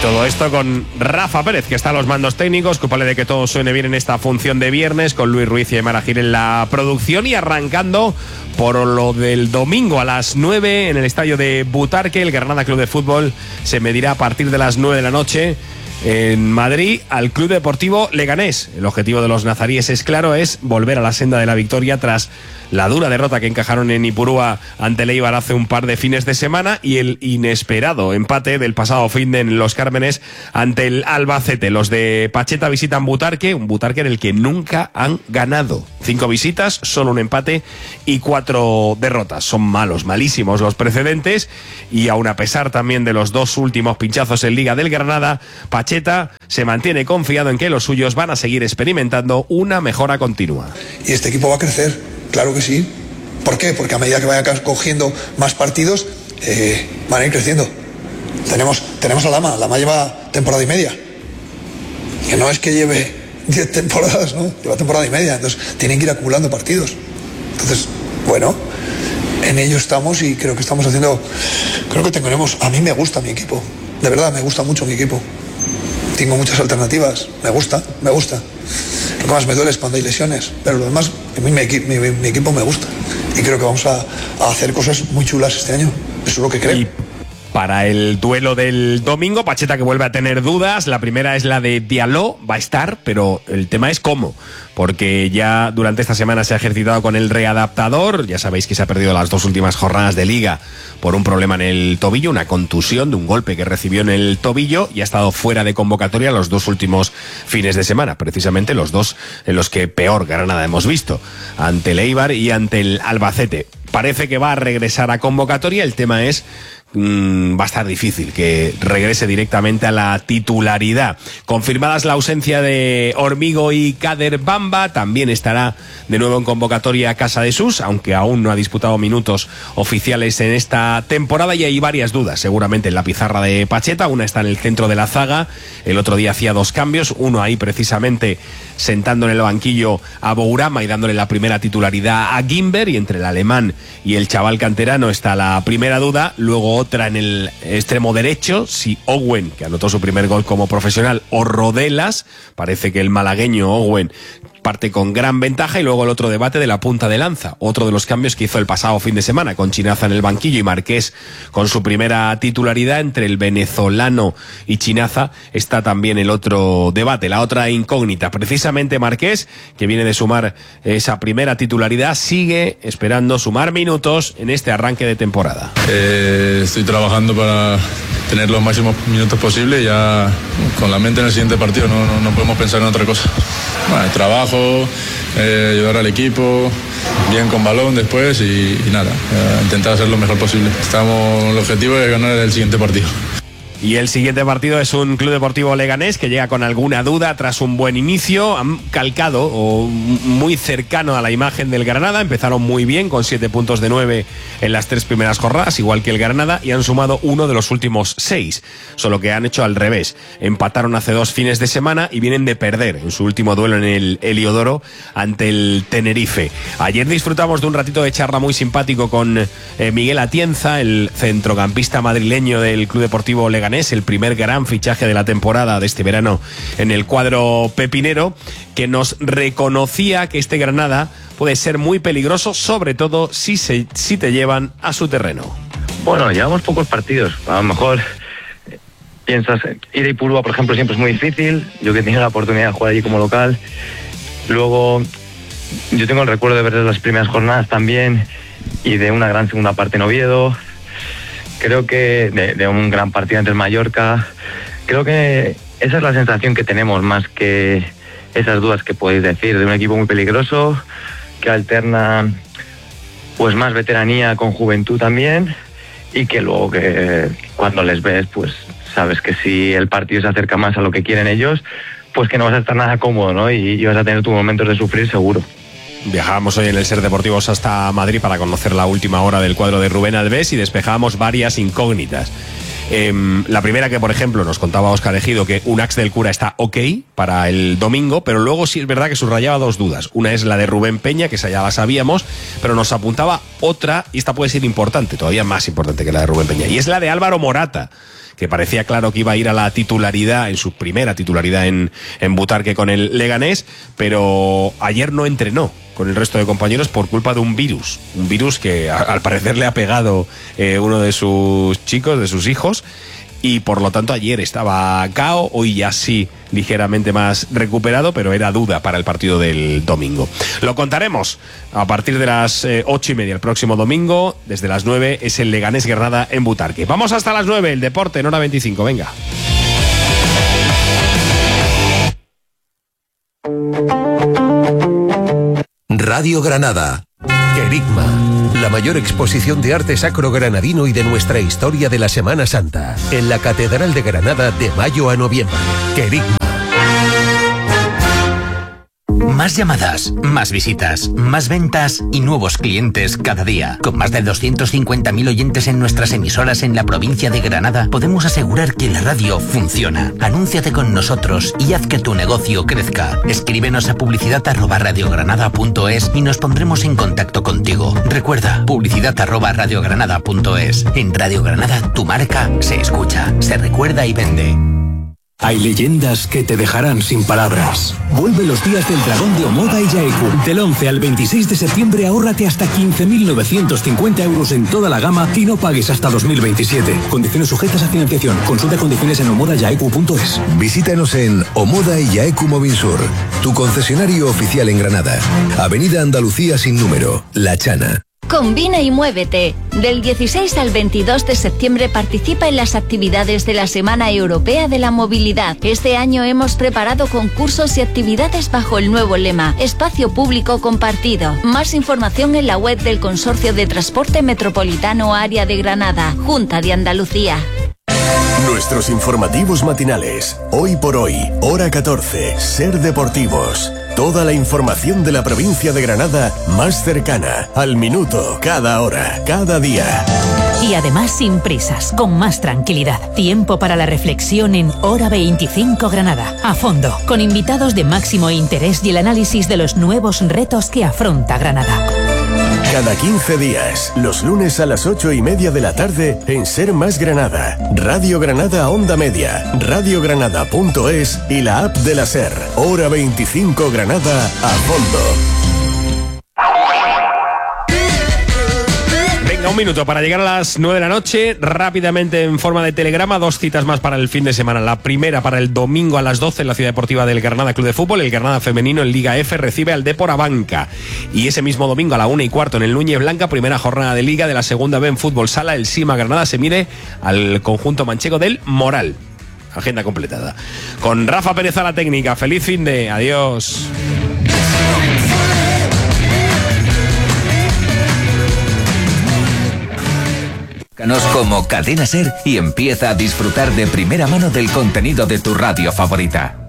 Todo esto con Rafa Pérez, que está a los mandos técnicos, culpable de que todo suene bien en esta función de viernes, con Luis Ruiz y Aimar Gil en la producción, y arrancando por lo del domingo a las 9 en el estadio de Butarque. El Granada Club de Fútbol se medirá a partir de las 9 de la noche en Madrid al Club Deportivo Leganés. El objetivo de los nazaríes es claro, es volver a la senda de la victoria tras la dura derrota que encajaron en Ipurúa ante el Eibar hace un par de fines de semana y el inesperado empate del pasado fin de en Los Cármenes ante el Albacete. Los de Pacheta visitan Butarque, un Butarque en el que nunca han ganado. 5 visitas, solo un empate y 4 derrotas. Son malísimos los precedentes, y aun a pesar también de los 2 últimos pinchazos en Liga del Granada, Pacheta se mantiene confiado en que los suyos van a seguir experimentando una mejora continua. Y este equipo va a crecer. Claro que sí. ¿Por qué? Porque a medida que vaya cogiendo más partidos, van a ir creciendo. Tenemos a Lama lleva temporada y media. Que no es que lleve 10 temporadas, ¿no? Lleva temporada y media. Entonces tienen que ir acumulando partidos. Entonces, bueno, en ello estamos y creo que estamos haciendo... Creo que tenemos... A mí me gusta mi equipo. De verdad, me gusta mucho mi equipo. Tengo muchas alternativas. Me gusta. Lo que más me duele es cuando hay lesiones, pero lo demás, a mí mi equipo me gusta y creo que vamos a hacer cosas muy chulas este año. Eso es lo que creo. Y para el duelo del domingo, Pacheta que vuelve a tener dudas. La primera es la de Diallo, va a estar, pero el tema es cómo, porque ya durante esta semana se ha ejercitado con el readaptador. Ya sabéis que se ha perdido las 2 últimas jornadas de Liga por un problema en el tobillo, una contusión de un golpe que recibió en el tobillo, y ha estado fuera de convocatoria los 2 últimos fines de semana, precisamente los 2 en los que peor Granada hemos visto, ante el Eibar y ante el Albacete. Parece que va a regresar a convocatoria. El tema es va a estar difícil que regrese directamente a la titularidad. Confirmadas la ausencia de Hormigo y Kader Bamba, también estará de nuevo en convocatoria Casa de Sus, aunque aún no ha disputado minutos oficiales en esta temporada, y hay varias dudas seguramente en la pizarra de Pacheta. Una está en el centro de la zaga. El otro día hacía 2 cambios, uno ahí precisamente sentando en el banquillo a Bourama y dándole la primera titularidad a Gimber, y entre el alemán y el chaval canterano está la primera duda. Luego otra en el extremo derecho, si Owen, que anotó su primer gol como profesional, o Rodelas. Parece que el malagueño Owen parte con gran ventaja. Y luego el otro debate de la punta de lanza, otro de los cambios que hizo el pasado fin de semana, con Chinaza en el banquillo y Marqués con su primera titularidad. Entre el venezolano y Chinaza está también el otro debate, la otra incógnita. Precisamente Marqués, que viene de sumar esa primera titularidad, sigue esperando sumar minutos en este arranque de temporada. Estoy trabajando para tener los máximos minutos posibles, ya con la mente en el siguiente partido. No podemos pensar en otra cosa. Bueno, trabajo, ayudar al equipo, bien con balón después y nada, intentar hacer lo mejor posible. El objetivo es ganar el siguiente partido. Y el siguiente partido es un Club Deportivo Leganés que llega con alguna duda tras un buen inicio. Han calcado o muy cercano a la imagen del Granada. Empezaron muy bien con 7 puntos de 9 en las 3 primeras jornadas, igual que el Granada, y han sumado 1 de los últimos 6. Solo que han hecho al revés. Empataron hace 2 fines de semana y vienen de perder en su último duelo en el Heliodoro ante el Tenerife. Ayer disfrutamos de un ratito de charla muy simpático con Miguel Atienza, el centrocampista madrileño del Club Deportivo Leganés, el primer gran fichaje de la temporada de este verano en el cuadro pepinero, que nos reconocía que este Granada puede ser muy peligroso, sobre todo si te llevan a su terreno. Bueno, llevamos pocos partidos. A lo mejor piensas, ir a Ipurúa, por ejemplo, siempre es muy difícil. Yo que tengo la oportunidad de jugar allí como local. Luego, yo tengo el recuerdo de ver las primeras jornadas también y de una gran segunda parte en Oviedo. Creo que de un gran partido ante el Mallorca. Creo que esa es la sensación que tenemos, más que esas dudas que podéis decir, de un equipo muy peligroso que alterna pues más veteranía con juventud también, y que luego que cuando les ves pues sabes que si el partido se acerca más a lo que quieren ellos, pues que no vas a estar nada cómodo, ¿no? Y vas a tener tus momentos de sufrir seguro. Viajábamos hoy en el Ser Deportivos hasta Madrid para conocer la última hora del cuadro de Rubén Alves y despejábamos varias incógnitas. La primera, que por ejemplo nos contaba Óscar Ejido, que Unax del Cura está ok para el domingo, pero luego sí es verdad que subrayaba 2 dudas. Una es la de Rubén Peña, que esa ya la sabíamos, pero nos apuntaba otra, y esta puede ser importante, todavía más importante que la de Rubén Peña, y es la de Álvaro Morata, que parecía claro que iba a ir a la titularidad, en su primera titularidad en Butarque con el Leganés, pero ayer no entrenó con el resto de compañeros por culpa de un virus que al parecer le ha pegado uno de sus chicos, de sus hijos, y por lo tanto ayer estaba cao, hoy ya sí ligeramente más recuperado, pero era duda para el partido del domingo. Lo contaremos a partir de las 8:30 el próximo domingo. Desde las 9 es el Leganés Granada en Butarque. Vamos hasta las 9, el deporte en hora 25, venga. Radio Granada. Querigma, la mayor exposición de arte sacro granadino y de nuestra historia de la Semana Santa, en la Catedral de Granada de mayo a noviembre. Querigma. Más llamadas, más visitas, más ventas y nuevos clientes cada día. Con más de 250.000 oyentes en nuestras emisoras en la provincia de Granada, podemos asegurar que la radio funciona. Anúnciate con nosotros y haz que tu negocio crezca. Escríbenos a publicidad@radiogranada.es y nos pondremos en contacto contigo. Recuerda, publicidad@radiogranada.es. En Radio Granada, tu marca se escucha, se recuerda y vende. Hay leyendas que te dejarán sin palabras. Vuelve los días del dragón de Omoda y Yaeku. Del 11 al 26 de septiembre ahórrate hasta 15.950 euros en toda la gama y no pagues hasta 2027. Condiciones sujetas a financiación. Consulta condiciones en omodayaeku.es. Visítanos en Omoda y Yaeku Movinsur, tu concesionario oficial en Granada. Avenida Andalucía sin número, La Chana. Combina y muévete. Del 16 al 22 de septiembre participa en las actividades de la Semana Europea de la Movilidad. Este año hemos preparado concursos y actividades bajo el nuevo lema Espacio Público Compartido. Más información en la web del Consorcio de Transporte Metropolitano Área de Granada, Junta de Andalucía. Nuestros informativos matinales. Hoy por hoy, hora 14, Ser Deportivos. Toda la información de la provincia de Granada más cercana, al minuto, cada hora, cada día. Y además sin prisas, con más tranquilidad. Tiempo para la reflexión en Hora 25 Granada. A fondo, con invitados de máximo interés y el análisis de los nuevos retos que afronta Granada. Cada 15 días, los lunes a las 8:30 de la tarde en Ser Más Granada, Radio Granada Onda Media, radiogranada.es y la app de la Ser. Hora 25 Granada, a fondo. Venga, un minuto para llegar a las 9 de la noche. Rápidamente, en forma de telegrama, 2 citas más para el fin de semana. La primera para el domingo a las 12 en la Ciudad Deportiva del Granada Club de Fútbol. El Granada femenino en Liga F recibe al Depor Abanca. Y ese mismo domingo a la 1:15 en el Núñez Blanca, primera jornada de Liga de la Segunda B en Fútbol Sala. El Sima Granada se mide al conjunto manchego del Moral. Agenda completada. Con Rafa Pérez a la técnica. Feliz fin de. Adiós. Búscanos como Cadena Ser y empieza a disfrutar de primera mano del contenido de tu radio favorita.